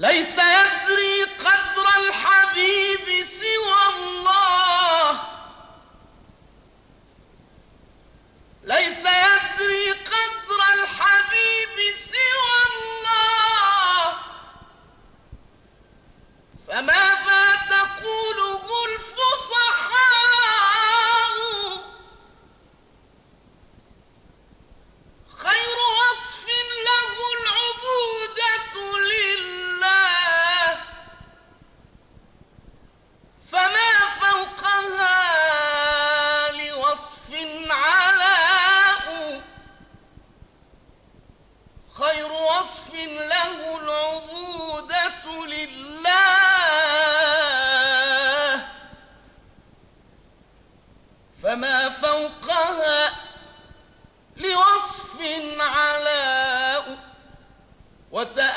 ليس يدري قدر الحبيب سوى الله، ليس يدري قدر الحبيب سوى الله، فماذا تقوله الفصحاء؟ خير وصف له العبودة لله، فما فوقها لوصف علاء. خير وصف له العبودة لله، فما فوقها لوصف علاء.